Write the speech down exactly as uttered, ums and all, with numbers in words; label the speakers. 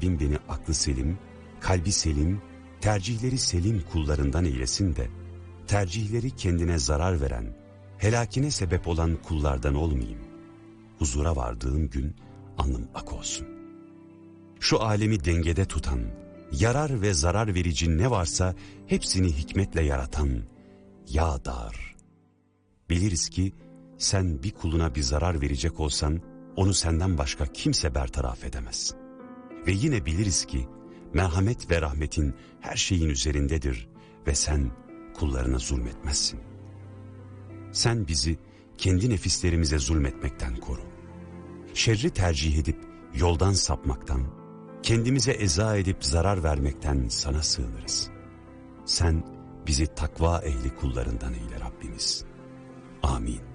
Speaker 1: Rabbim beni aklı selim, kalbi selim, tercihleri selim kullarından eylesin de, tercihleri kendine zarar veren, helakine sebep olan kullardan olmayayım. Huzura vardığım gün alnım ak olsun. Şu alemi dengede tutan, yarar ve zarar verici ne varsa hepsini hikmetle yaratan, ya dar. Biliriz ki sen bir kuluna bir zarar verecek olsan, onu senden başka kimse bertaraf edemez. Ve yine biliriz ki merhamet ve rahmetin her şeyin üzerindedir ve sen kullarına zulmetmezsin. Sen bizi kendi nefislerimize zulmetmekten koru. Şerri tercih edip yoldan sapmaktan, kendimize eza edip zarar vermekten sana sığınırız. Sen bizi takva ehli kullarından eyle Rabbimiz. Amin.